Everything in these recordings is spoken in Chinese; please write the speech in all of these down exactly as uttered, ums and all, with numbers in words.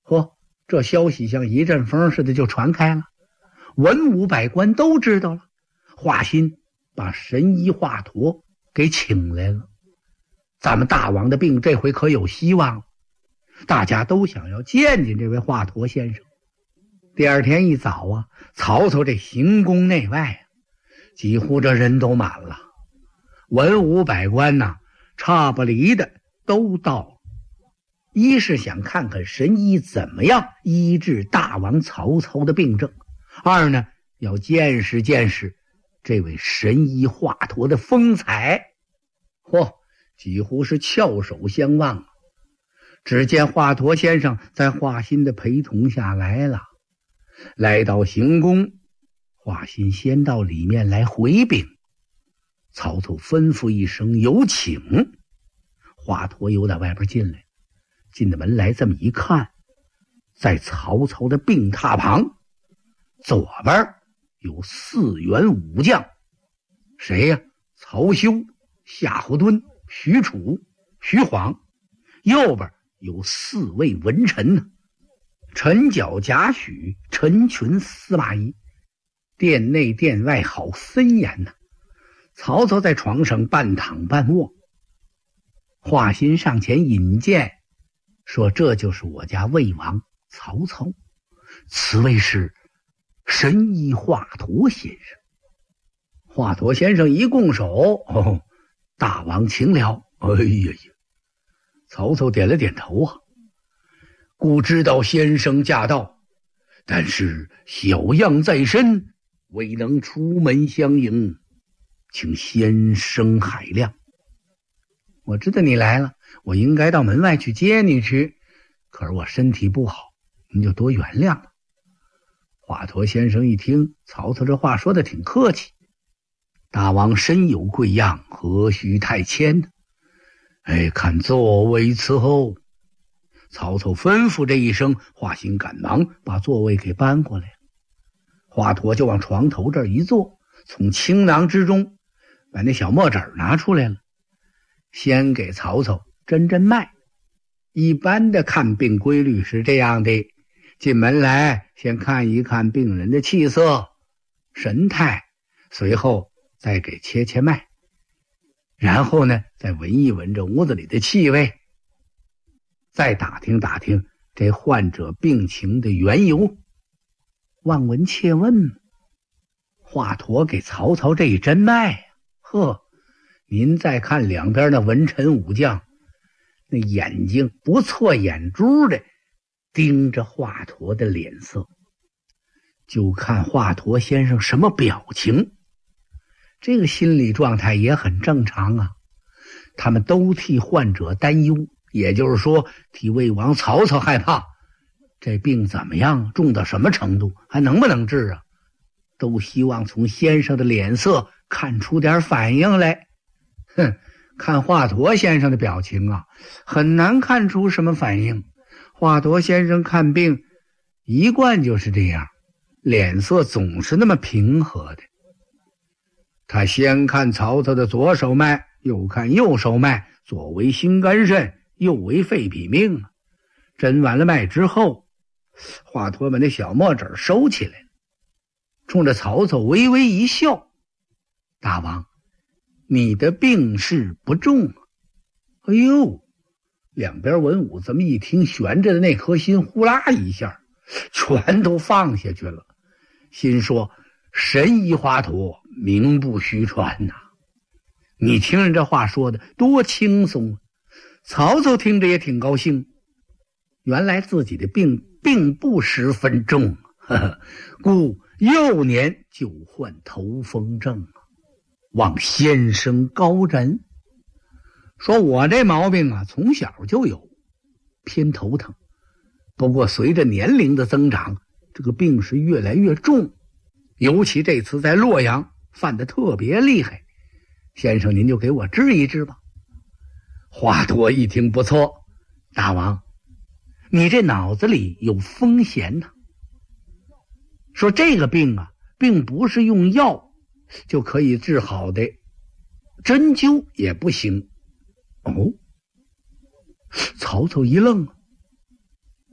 嚯，这消息像一阵风似的就传开了，文武百官都知道了。华歆把神医华佗给请来了，咱们大王的病这回可有希望了。大家都想要见见这位华佗先生。第二天一早啊，曹操这行宫内外啊，几乎这人都满了，文武百官呐、啊，差不离的都到了。一是想看看神医怎么样医治大王曹操的病症，二呢，要见识见识这位神医华佗的风采。嚯，几乎是翘首相望啊！只见华佗先生在华歆的陪同下来了。来到行宫，华歆先到里面来回禀。曹操吩咐一声有请，华佗由在外边进来，进的门来这么一看，在曹操的病榻旁，左边有四员武将，谁呀？曹休、夏侯惇、许褚、徐晃。右边有四位文臣呢，陈角、贾诩、陈群、司马懿。殿内殿外好森严呐、啊！曹操在床上半躺半卧，华歆上前引荐，说这就是我家魏王曹操，此位是神医华佗先生。华佗先生一拱手，哦，大王请了。哎呀呀！曹操点了点头啊，故知道先生驾到，但是小恙在身，未能出门相迎，请先生海量。我知道你来了，我应该到门外去接你去，可是我身体不好，您就多原谅了。华佗先生一听曹操这话说的挺客气，大王身有贵恙，何须太谦呢？哎，看座位伺候。曹操吩咐这一声，华歆赶忙把座位给搬过来了。华佗就往床头这儿一坐，从青囊之中把那小墨纸拿出来了，先给曹操诊诊脉。一般的看病规律是这样的，进门来先看一看病人的气色、神态，随后再给切切脉，然后呢再闻一闻这屋子里的气味，再打听打听这患者病情的缘由。望闻切问，华佗给曹操这一诊脉，呵，您再看两边的文臣武将，那眼睛不错眼珠的盯着华佗的脸色，就看华佗先生什么表情。这个心理状态也很正常啊，他们都替患者担忧，也就是说替魏王曹操害怕，这病怎么样，重到什么程度，还能不能治啊？都希望从先生的脸色看出点反应来。哼，看华佗先生的表情啊，很难看出什么反应。华佗先生看病一贯就是这样，脸色总是那么平和的。他先看曹操的左手脉，又看右手脉，左为心肝肾，右为肺脾命。诊完了脉之后，华佗把那小墨纸收起来了，冲着曹操微微一笑：大王，你的病势不重啊。哎呦，两边文武这么一听，悬着的那颗心呼啦一下全都放下去了，心说神医华佗名不虚传呐、啊！你听人这话说的多轻松啊！曹操听着也挺高兴，原来自己的病并不十分重，呵呵，故幼年就患头风症啊，望先生高诊。说我这毛病啊，从小就有，偏头疼，不过随着年龄的增长，这个病是越来越重，尤其这次在洛阳犯得特别厉害，先生您就给我治一治吧。华佗一听不错，大王，你这脑子里有风闲呐、啊。说这个病啊，并不是用药就可以治好的，针灸也不行。哦，曹操一愣，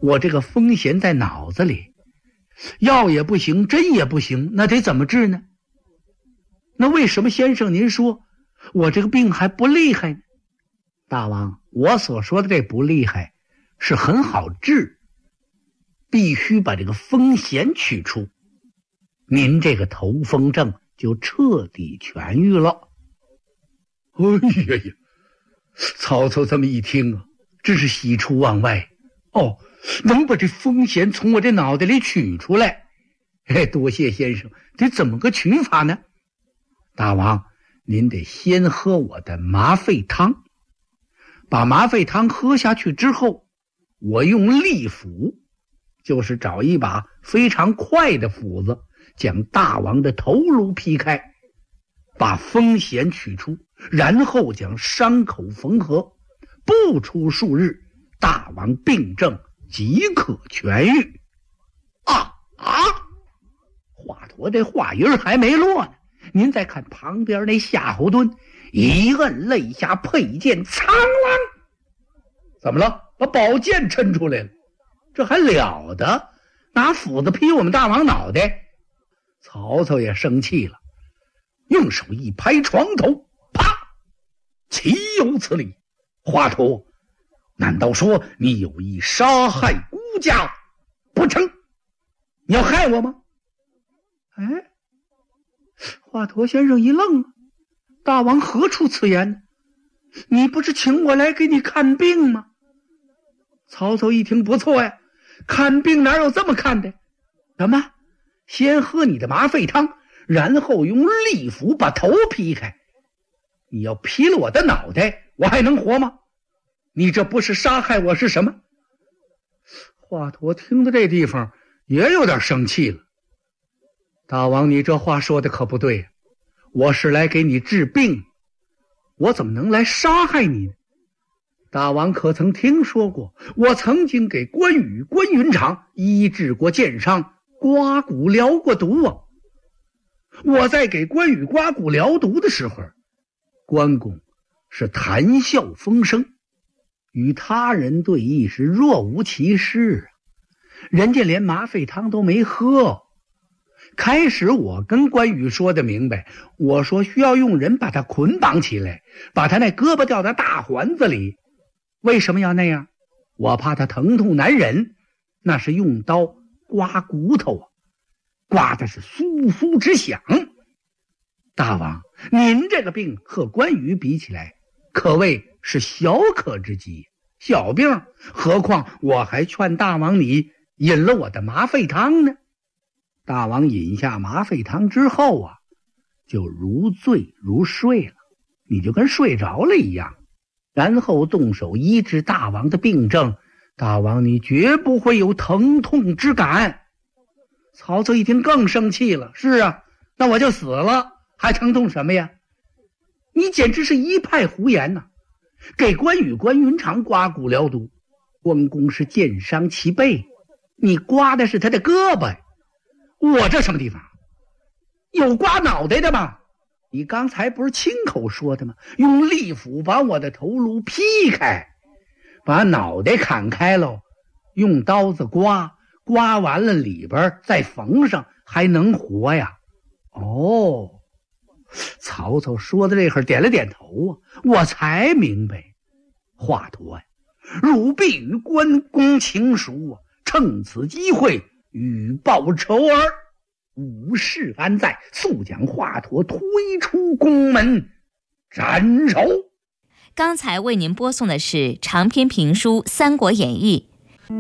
我这个风险在脑子里，药也不行，针也不行，那得怎么治呢？那为什么先生您说我这个病还不厉害呢？大王，我所说的这不厉害是很好治，必须把这个风险取出，您这个头风症就彻底痊愈了。哎呀呀，曹操这么一听啊，真是喜出望外。哦，能把这风险从我这脑袋里取出来，哎，多谢先生。得怎么个取法呢？大王，您得先喝我的麻沸汤，把麻沸汤喝下去之后，我用利斧，就是找一把非常快的斧子，将大王的头颅劈开，把风险取出，然后将伤口缝合，不出数日，大王病症即可痊愈。啊啊！华佗这话音还没落呢，您再看旁边那夏侯惇，一摁肋下佩剑，苍啷，怎么了？把宝剑抻出来了，这还了得？拿斧子劈我们大王脑袋！曹操也生气了，用手一拍床头，啪！岂有此理！华佗，难道说你有意杀害孤家？不成，你要害我吗？哎，华佗先生一愣，大王何出此言？你不是请我来给你看病吗？曹操一听，不错呀，看病哪有这么看的？什么？先喝你的麻沸汤，然后用利斧把头劈开。你要劈了我的脑袋，我还能活吗？你这不是杀害我是什么？华佗听到这地方也有点生气了。大王，你这话说的可不对，我是来给你治病，我怎么能来杀害你呢？大王可曾听说过，我曾经给关羽、关云长医治过箭伤，刮骨疗过毒啊！我在给关羽刮骨疗毒的时候，关公是谈笑风生，与他人对弈是若无其事啊，人家连麻沸汤都没喝。开始我跟关羽说的明白，我说需要用人把他捆绑起来，把他那胳膊吊在大环子里。为什么要那样？我怕他疼痛难忍，那是用刀刮骨头啊，刮的是酥酥直响。大王，您这个病和关羽比起来，可谓是小可之极，小病，何况我还劝大王你饮了我的麻沸汤呢。大王饮下麻沸汤之后啊，就如醉如睡了，你就跟睡着了一样，然后动手医治大王的病症，大王你绝不会有疼痛之感。曹操一听更生气了，是啊，那我就死了，还疼痛什么呀？你简直是一派胡言呐、啊！给关羽、关云长刮骨疗毒，关公是箭伤其背，你刮的是他的胳膊，我这什么地方？有刮脑袋的吗？你刚才不是亲口说的吗？用利斧把我的头颅劈开，把脑袋砍开喽，用刀子刮，刮完了里边再缝上，还能活呀？哦，曹操说到这会儿点了点头啊，我才明白，华佗呀，汝必与关公情熟啊，趁此机会与报仇儿。无事安在，速将华佗推出宫门斩首。 刚才为您播送的是长篇评书《三国演义》，